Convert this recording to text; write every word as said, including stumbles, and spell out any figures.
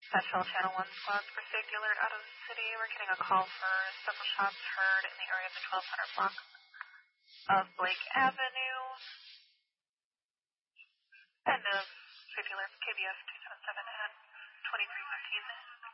Central Channel one squad for safety alert out of the city. We're getting a call for several shots heard in the area of the twelve hundred block of Blake Avenue. End of safety alert K B F two seven seven at twenty-three fifteen.